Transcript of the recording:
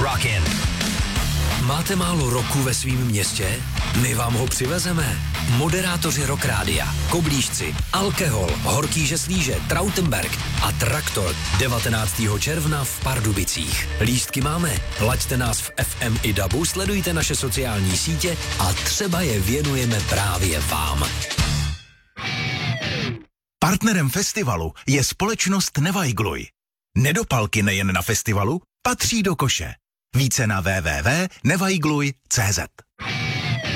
Rockin'. Máte málo roku ve svým městě? My vám ho přivezeme. Moderátoři Rock Rádia, Koblížci, Alkohol, Horký Žeslíže, Trautenberg a Traktor 19. června v Pardubicích. Lístky máme, laďte nás v FM i DABu, sledujte naše sociální sítě a třeba je věnujeme právě vám. Partnerem festivalu je společnost Nevajgluj. Nedopalky nejen na festivalu patří do koše. Více na www.nevajgluj.cz.